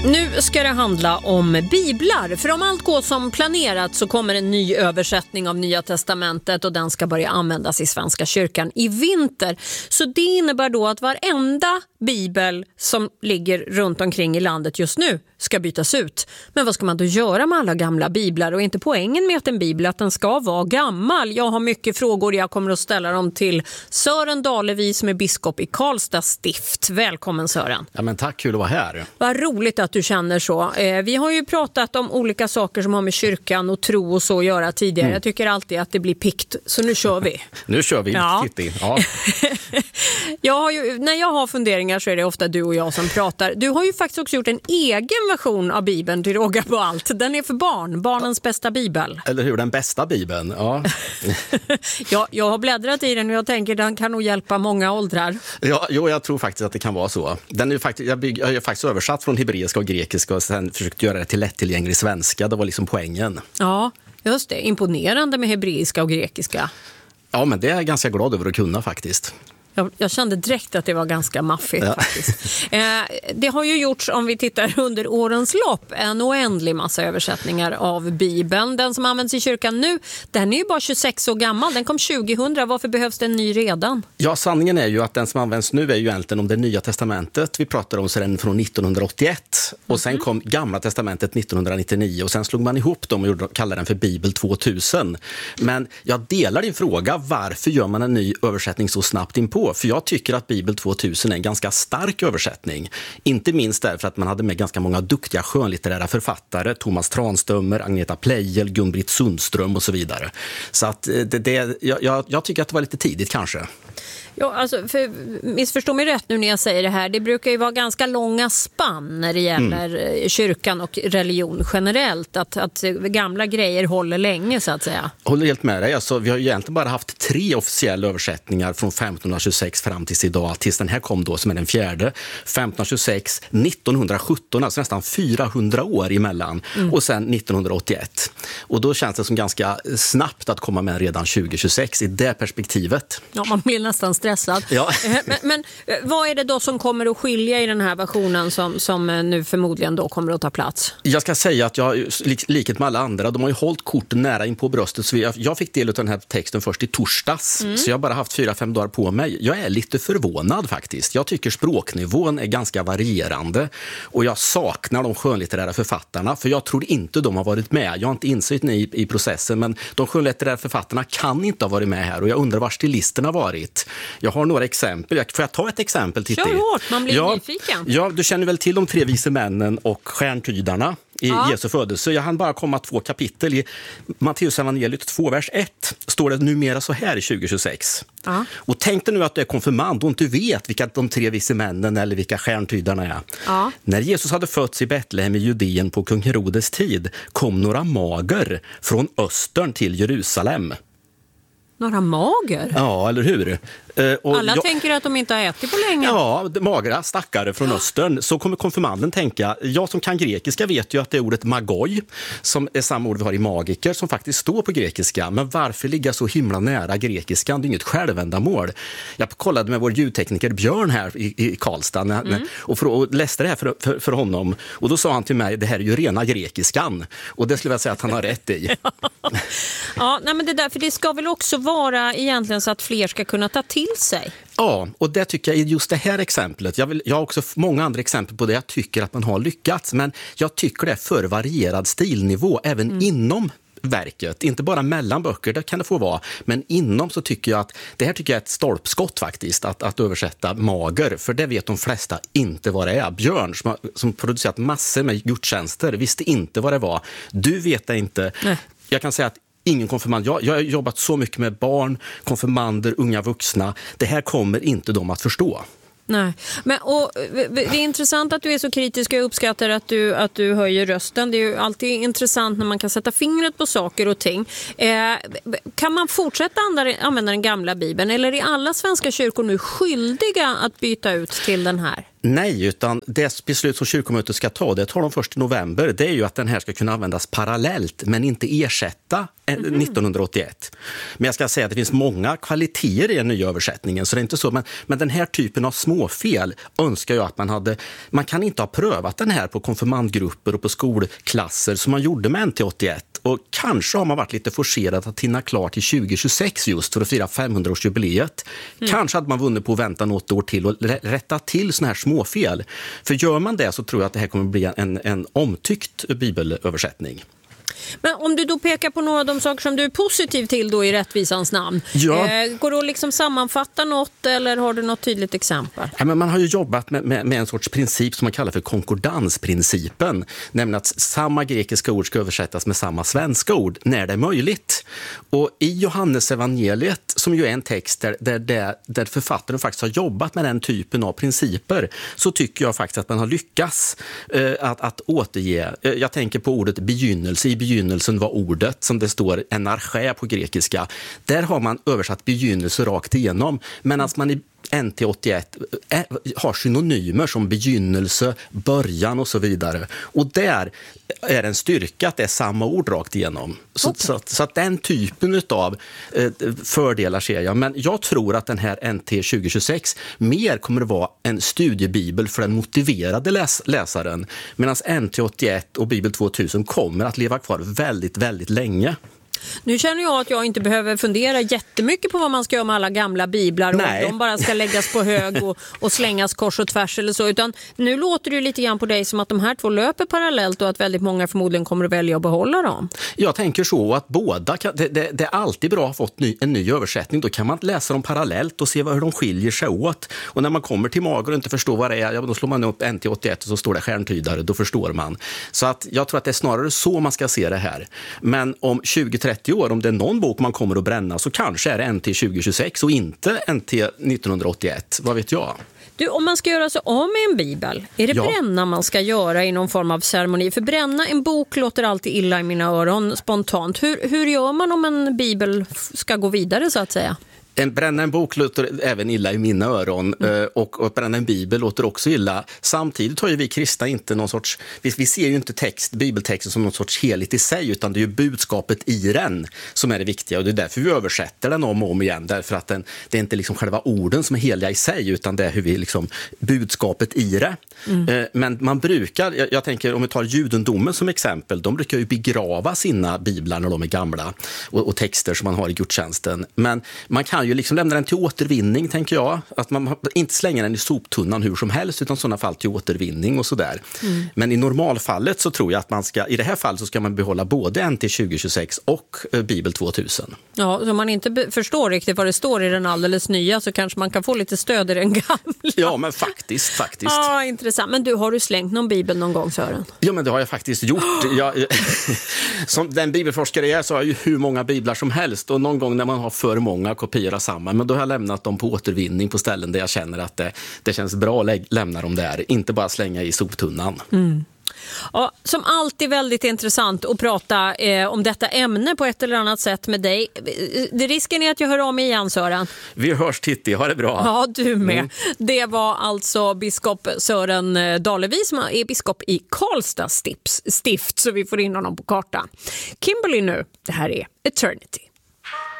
Nu ska det handla om biblar. För om allt går som planerat så kommer en ny översättning av Nya testamentet och den ska börja användas i Svenska kyrkan i vinter. Så det innebär då att varenda bibel som ligger runt omkring i landet just nu ska bytas ut. Men vad ska man då göra med alla gamla biblar? Och inte poängen med att en bibel att den ska vara gammal. Jag har mycket frågor, jag kommer att ställa dem till Sören Dalevi som är biskop i Karlstad stift. Välkommen Sören. Ja men tack, kul att vara här. Vad roligt att du känner så. Vi har ju pratat om olika saker som har med kyrkan och tro och så att göra tidigare. Jag tycker alltid att det blir pikt, så nu kör vi. Nu kör vi, ja. Titti. Ja. När jag har funderingar så är det ofta du och jag som pratar. Du har ju faktiskt också gjort en egen version av Bibeln till råga på allt. Den är för barnens bästa bibel. Eller hur, den bästa Bibeln, ja. Jag har bläddrat i den och jag tänker den kan nog hjälpa många åldrar. Ja, jag tror faktiskt att det kan vara så. Den är faktiskt, jag har faktiskt översatt från hebreiska och grekiska och sen försökt göra det till lättillgänglig svenska. Det var liksom poängen. Ja, just det. Imponerande med hebreiska och grekiska. Ja, men det är jag ganska glad över att kunna faktiskt. Jag kände direkt att det var ganska maffigt faktiskt. Det har ju gjorts, om vi tittar under årens lopp, en oändlig massa översättningar av Bibeln. Den som används i kyrkan nu, den är ju bara 26 år gammal. Den kom 2000. Varför behövs det en ny redan? Ja, sanningen är ju att den som används nu är ju egentligen om det Nya testamentet. Vi pratar om så den från 1981 och sen kom Gamla testamentet 1999 och sen slog man ihop dem och kallade den för Bibel 2000. Men jag delar din fråga, varför gör man en ny översättning så snabbt inpå? För jag tycker att Bibel 2000 är en ganska stark översättning. Inte minst därför att man hade med ganska många duktiga skönlitterära författare. Thomas Tranströmer, Agneta Pleijel, Gun-Britt Sundström och så vidare. Så att jag tycker att det var lite tidigt kanske. Ja, alltså, missförstå mig rätt nu när jag säger det här. Det brukar ju vara ganska långa spann när det gäller kyrkan och religion generellt. Att gamla grejer håller länge så att säga. Håller helt med dig. Alltså, vi har ju egentligen bara haft 3 officiella översättningar från 1526 fram tills idag. Tills den här kom då som är den 4:e. 1526, 1917, alltså nästan 400 år emellan. Och sen 1981. Och då känns det som ganska snabbt att komma med redan 2026 i det perspektivet. Ja, man blir nästan stressad. Ja. Men vad är det då som kommer att skilja i den här versionen som nu förmodligen då kommer att ta plats? Jag ska säga att jag, likhet med alla andra, de har ju hållit korten nära in på bröstet. Så jag fick del av den här texten först i torsdags. Så jag har bara haft 4-5 dagar på mig. Jag är lite förvånad faktiskt. Jag tycker språknivån är ganska varierande. Och jag saknar de skönlitterära författarna. För jag tror inte de har varit med. Jag har inte insett i processen. Men de skönlitterära författarna kan inte ha varit med här. Och jag undrar var stilisten har varit. Jag har några exempel. Får jag ta ett exempel, Titti? Kör hårt, man blir nyfiken. Ja, du känner väl till de 3 vise männen och stjärntydarna i Jesu födelse. Jag hann bara komma 2 kapitel. I Matteus evangeliet 2, vers 1 står det numera så här i 2026. Och tänk dig nu att du är konfirmand och inte vet vilka de 3 vise männen eller vilka stjärntydarna är. När Jesus hade fötts i Betlehem i Judeen på kung Herodes tid kom några mager från östern till Jerusalem. Några mager? Ja, eller hur? Alla tänker att de inte har ätit på länge. Ja, magra stackare från östern. Så kommer konfirmanden tänka. Jag som kan grekiska vet ju att det är ordet magoi, som är samma ord vi har i magiker, som faktiskt står på grekiska. Men varför ligga så himla nära grekiskan? Det är inget självändamål. Jag kollade med vår ljudtekniker Björn här i Karlstad och läste det här för honom. Och då sa han till mig, det här är ju rena grekiskan. Och det skulle jag säga att han har rätt i. Ja, nej, men det där, för det ska väl också vara egentligen så att fler ska kunna ta till sig. Ja, och det tycker jag är just det här exemplet. Jag har också många andra exempel på det jag tycker att man har lyckats. Men jag tycker det är för varierad stilnivå även inom verket. Inte bara mellan böcker, det kan det få vara. Men inom så tycker jag att det här tycker jag är ett stolpskott faktiskt. Att översätta mager. För det vet de flesta inte vad det är. Björn som producerat massor med gudstjänster visste inte vad det var. Du vet det inte. Nej. Jag kan säga att ingen konfirmand. Jag har jobbat så mycket med barn, konfirmander, unga vuxna. Det här kommer inte de att förstå. Nej, men det är intressant att du är så kritisk och jag uppskattar att du höjer rösten. Det är ju alltid intressant när man kan sätta fingret på saker och ting. Kan man fortsätta använda den gamla Bibeln eller är alla svenska kyrkor nu skyldiga att byta ut till den här? Nej, utan det beslut som kyrkomötet ska ta, det tar de först i november, det är ju att den här ska kunna användas parallellt men inte ersätta 1981. Men jag ska säga att det finns många kvaliteter i den nya översättningen, så det är inte så. Men den här typen av småfel önskar jag att man kan inte ha prövat den här på konfirmandgrupper och på skolklasser som man gjorde med NT81. Och kanske har man varit lite forcerad att hinna klart till 2026 just för att fira 500-årsjubileet. Kanske hade man vunnit på att vänta något år till och rätta till såna här småfel. För gör man det så tror jag att det här kommer bli en omtyckt bibelöversättning. Men om du då pekar på några av de saker som du är positiv till då i rättvisans namn, går det att liksom sammanfatta något eller har du något tydligt exempel? Ja, men man har ju jobbat med en sorts princip som man kallar för konkordansprincipen, nämligen att samma grekiska ord ska översättas med samma svenska ord när det är möjligt. Och i Johannes evangeliet, som ju är en text där författaren faktiskt har jobbat med den typen av principer, så tycker jag faktiskt att man har lyckats att återge. Jag tänker på ordet begynnelse. I begynnelsen var ordet, som det står enarché på grekiska. Där har man översatt begynnelse rakt igenom, medan man i NT81 har synonymer som begynnelse, början och så vidare. Och där är en styrka att det är samma ord rakt igenom. Så att den typen av fördelar ser jag. Men jag tror att den här NT 2026 mer kommer att vara en studiebibel för den motiverade läsaren. Medan NT81 och Bibel 2000 kommer att leva kvar väldigt, väldigt länge. Nu känner jag att jag inte behöver fundera jättemycket på vad man ska göra med alla gamla biblar och de bara ska läggas på hög och slängas kors och tvärs eller så, utan nu låter det lite grann på dig som att de här två löper parallellt och att väldigt många förmodligen kommer att välja att behålla dem. Jag tänker så att båda det är alltid bra att ha fått en ny översättning. Då kan man läsa dem parallellt och se hur de skiljer sig åt. Och när man kommer till Mager och inte förstår vad det är, då slår man upp NT81 och så står det stjärntydare, då förstår man. Så att jag tror att det är snarare så man ska se det här. Men om 20-30 år, om det är någon bok man kommer att bränna, så kanske är det NT 2026 och inte NT 1981. Vad vet jag? Du, om man ska göra så av med en bibel, är det bränna man ska göra i någon form av ceremoni? För bränna en bok låter alltid illa i mina öron spontant. Hur gör man om en bibel ska gå vidare så att säga? Bränna en bok låter även illa i mina öron och bränna en bibel låter också illa. Samtidigt har ju vi kristna inte någon sorts, vi ser ju inte bibeltexten som någon sorts heligt i sig, utan det är ju budskapet i den som är det viktiga, och det är därför vi översätter den om och om igen, därför att det är inte liksom själva orden som är heliga i sig, utan det är hur vi liksom budskapet i det. Men man brukar, jag tänker om vi tar judendomen som exempel, de brukar ju begrava sina biblar när de är gamla och texter som man har i gudstjänsten, men man kan ju liksom lämna den till återvinning, tänker jag. Att man inte slänger den i soptunnan hur som helst, utan sådana fall till återvinning och sådär. Men i normalfallet så tror jag att man ska, i det här fallet så ska man behålla både NT 2026 och Bibel 2000. Ja, så om man inte förstår riktigt vad det står i den alldeles nya, så kanske man kan få lite stöd i den gamla. Ja, men faktiskt. Ja, intressant. Men du, har du slängt någon bibel någon gång, Sören? Ja, men det har jag faktiskt gjort. Som den bibelforskare jag är så har jag ju hur många biblar som helst, och någon gång när man har för många kopior samman, men då har jag lämnat dem på återvinning på ställen där jag känner att det känns bra att lämna dem där, inte bara slänga i soptunnan. Ja, som alltid väldigt intressant att prata om detta ämne på ett eller annat sätt med dig. Risken är att jag hör av mig igen, Sören. Vi hörs, Titti. Ha det bra. Ja, du med. Det var alltså biskop Sören Dalevi som är biskop i Karlstad stift, så vi får in honom på kartan. Kimberly nu, det här är Eternity.